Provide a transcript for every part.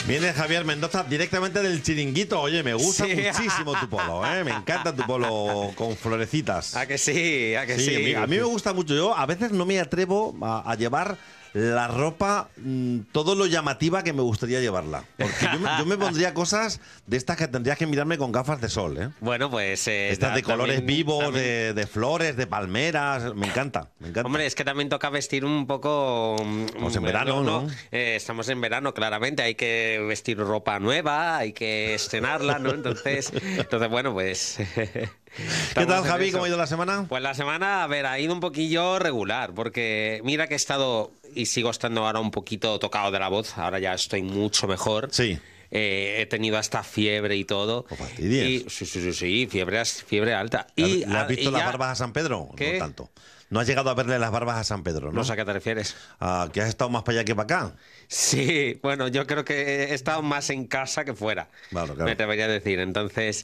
Viene Javier Mendoza directamente del Chiringuito. Oye, me gusta muchísimo tu polo, ¿eh? Me encanta tu polo con florecitas. ¿A que sí? ¿A que sí? A mí me gusta mucho. Yo a veces no me atrevo a llevar la ropa todo lo llamativa que me gustaría llevarla. Porque yo me pondría cosas de estas que tendrías que mirarme con gafas de sol, ¿eh? Bueno, pues... estas de colores vivos, de flores, de palmeras. Me encanta, me encanta. Hombre, es que también toca vestir un poco... Estamos en verano, ¿no? Estamos en verano, claramente. Hay que vestir ropa nueva, hay que estrenarla, ¿no? Entonces bueno, pues... ¿Qué tal, Javi? ¿Cómo ha ido la semana? Pues la semana, a ver, ha ido un poquillo regular, porque mira que he estado y sigo estando ahora un poquito tocado de la voz, ahora ya estoy mucho mejor. Sí. He tenido hasta fiebre y todo. ¿O fastidias? Sí, fiebre alta. ¿Le has visto las barbas a San Pedro? ¿Qué? No tanto. No has llegado a verle las barbas a San Pedro, ¿no? No sé a qué te refieres. ¿Que has estado más para allá que para acá? Sí, bueno, yo creo que he estado más en casa que fuera, claro. me atrevería a decir. Entonces,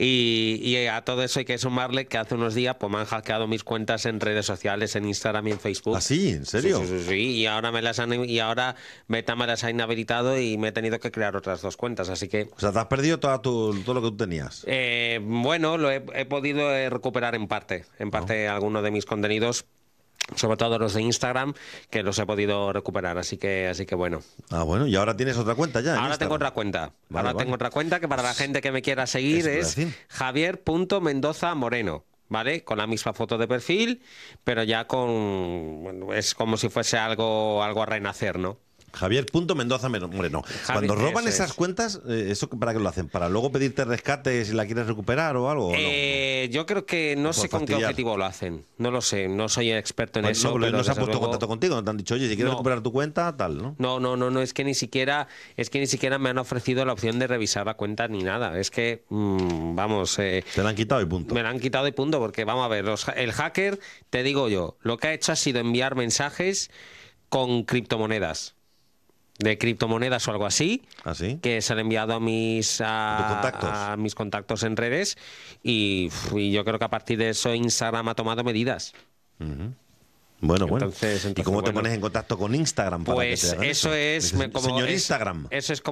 y a todo eso hay que sumarle que hace unos días pues me han hackeado mis cuentas en redes sociales, en Instagram y en Facebook. ¿Ah, sí? ¿En serio? Sí, y ahora Meta me las ha inhabilitado y me he tenido que crear otras 2 cuentas, así que... O sea, te has perdido todo lo que tú tenías. Bueno, lo he podido recuperar en parte algunos de mis contenidos, sobre todo los de Instagram, que los he podido recuperar, así que bueno. Ah, bueno, y ahora tienes otra cuenta ya. Ahora tengo otra cuenta. Tengo otra cuenta que para la gente que me quiera seguir es javier.mendozamoreno. ¿Vale? Con la misma foto de perfil, pero ya bueno, es como si fuese algo a renacer, ¿no? Javier.Mendoza Moreno. Cuando roban esas cuentas, ¿eso para qué lo hacen? ¿Para luego pedirte rescate si la quieres recuperar o algo? ¿O no? Yo creo que no sé con qué objetivo lo hacen. No lo sé, no soy experto en eso. No, pero no se ha puesto en luego... contacto contigo, no te han dicho, oye, si quieres recuperar tu cuenta, tal, ¿no? No, es que ni siquiera me han ofrecido la opción de revisar la cuenta ni nada. Es que, vamos... te la han quitado y punto. Me la han quitado y punto, porque vamos a ver, el hacker, te digo yo, lo que ha hecho ha sido enviar mensajes con criptomonedas. De criptomonedas o algo así, que se han enviado a mis contactos en redes y yo creo que a partir de eso Instagram ha tomado medidas. Bueno. ¿Y cómo te pones en contacto con Instagram? Pues eso es señor Instagram. Eso es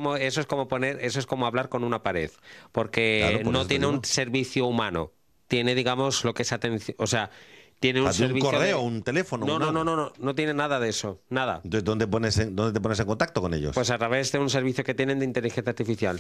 como hablar con una pared, porque no tiene un servicio humano, tiene, digamos, lo que es atención, o sea, tiene un servicio. ¿Un correo, un teléfono? No tiene nada de eso, nada. Entonces, ¿dónde te pones en contacto con ellos? Pues a través de un servicio que tienen de inteligencia artificial.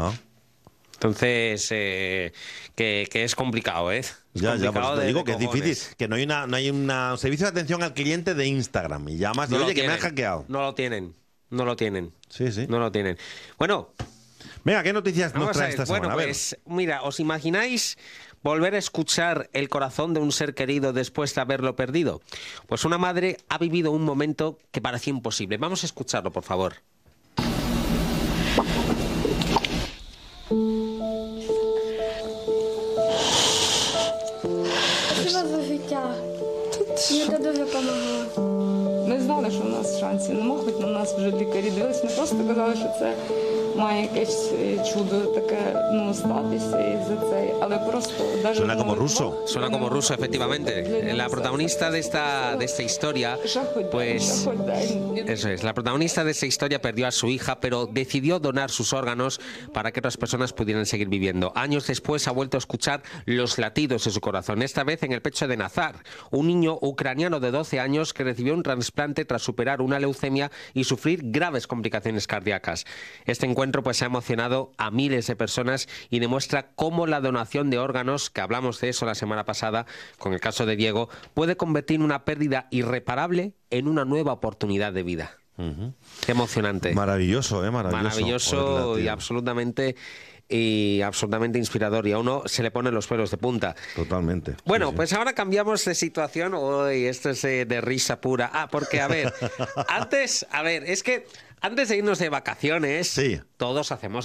Entonces, que es complicado, ¿eh? Ya, pues te digo que es difícil, que no hay un servicio de atención al cliente de Instagram y llamas y oye, que me han hackeado. No lo tienen. Sí. No lo tienen. Bueno. Venga, ¿qué noticias nos trae esta semana? Bueno, pues mira, ¿os imagináis volver a escuchar el corazón de un ser querido después de haberlo perdido? Pues una madre ha vivido un momento que parecía imposible. Vamos a escucharlo, por favor. Спасибо за життя. Мені дуже допомогло. Ми знали, що у нас шансів нема, хоч на нас вже лікарі дивились. Ми просто казали, що це має якесь чудо таке, статися і за це. Але просто даже Suena como ruso. Suena como ruso, efectivamente. La protagonista de esta historia, pues eso es. La protagonista de esta historia perdió a su hija, pero decidió donar sus órganos para que otras personas pudieran seguir viviendo. Años después ha vuelto a escuchar los latidos de su corazón, esta vez en el pecho de Nazar, un niño ucraniano de 12 años que recibió un trasplante tras superar una leucemia y sufrir graves complicaciones cardíacas. Este encuentro pues ha emocionado a miles de personas y demuestra cómo la donación de órganos, que hablamos de eso la semana pasada con el caso de Diego, puede convertir una pérdida irreparable en una nueva oportunidad de vida. Qué emocionante. Maravilloso, Maravilloso y absolutamente inspirador, y a uno se le ponen los pelos de punta. Totalmente. Bueno, pues ahora cambiamos de situación. Uy, esto es de risa pura. Porque, a ver, es que antes de irnos de vacaciones, todos hacemos